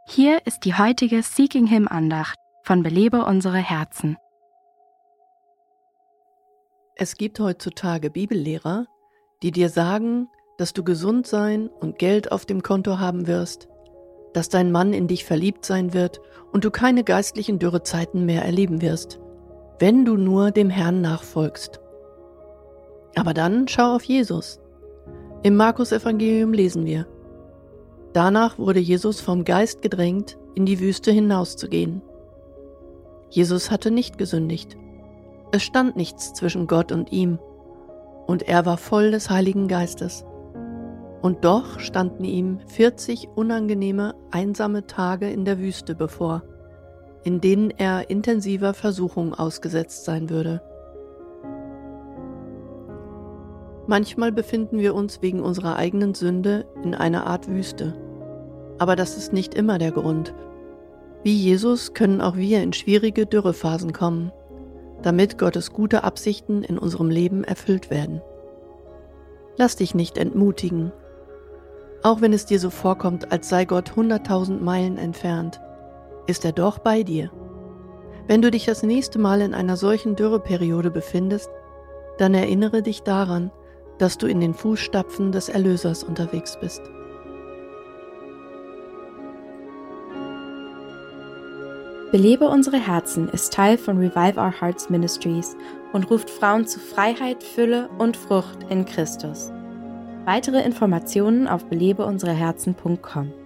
Hier ist die heutige Seeking Him Andacht von Belebe unsere Herzen. Es gibt heutzutage Bibellehrer, die dir sagen, dass du gesund sein und Geld auf dem Konto haben wirst, dass dein Mann in dich verliebt sein wird und du keine geistlichen Dürrezeiten mehr erleben wirst, wenn du nur dem Herrn nachfolgst. Aber dann schau auf Jesus. Im Markus-Evangelium lesen wir: Danach wurde Jesus vom Geist gedrängt, in die Wüste hinauszugehen. Jesus hatte nicht gesündigt. Es stand nichts zwischen Gott und ihm, und er war voll des Heiligen Geistes. Und doch standen ihm 40 unangenehme, einsame Tage in der Wüste bevor, in denen er intensiver Versuchung ausgesetzt sein würde. Manchmal befinden wir uns wegen unserer eigenen Sünde in einer Art Wüste. Aber das ist nicht immer der Grund. Wie Jesus können auch wir in schwierige Dürrephasen kommen, damit Gottes gute Absichten in unserem Leben erfüllt werden. Lass dich nicht entmutigen. Auch wenn es dir so vorkommt, als sei Gott 100.000 Meilen entfernt, ist er doch bei dir. Wenn du dich das nächste Mal in einer solchen Dürreperiode befindest, dann erinnere dich daran, dass du in den Fußstapfen des Erlösers unterwegs bist. Belebe unsere Herzen ist Teil von Revive Our Hearts Ministries und ruft Frauen zu Freiheit, Fülle und Frucht in Christus. Weitere Informationen auf belebeunsereherzen.com.